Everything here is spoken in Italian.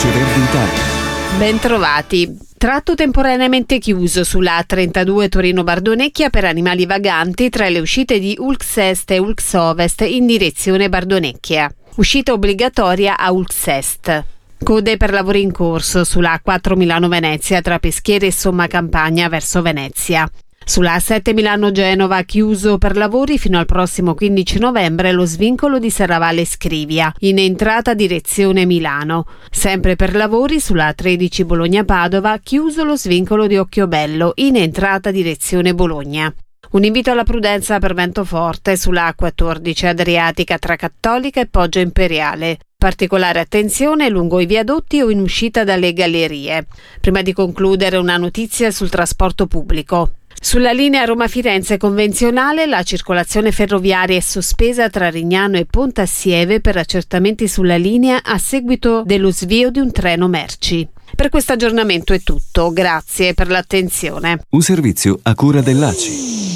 Croce Verde Italia. Bentrovati. Tratto temporaneamente chiuso sulla A32 Torino-Bardonecchia per animali vaganti tra le uscite di Ulx Est e Ulx Ovest in direzione Bardonecchia. Uscita obbligatoria a Ulx Est. Code per lavori in corso sulla A4 Milano-Venezia tra Peschiera e Somma Campagna verso Venezia. Sulla A7 Milano-Genova chiuso per lavori fino al prossimo 15 novembre lo svincolo di Serravalle Scrivia in entrata direzione Milano. Sempre per lavori sulla A13 Bologna-Padova chiuso lo svincolo di Occhiobello in entrata direzione Bologna. Un invito alla prudenza per vento forte sulla A14 Adriatica tra Cattolica e Poggio Imperiale. Particolare attenzione lungo i viadotti o in uscita dalle gallerie. Prima di concludere una notizia sul trasporto pubblico. Sulla linea Roma-Firenze convenzionale la circolazione ferroviaria è sospesa tra Rignano e Pontassieve per accertamenti sulla linea a seguito dello svio di un treno merci. Per questo aggiornamento è tutto, grazie per l'attenzione. Un servizio a cura dell'ACI.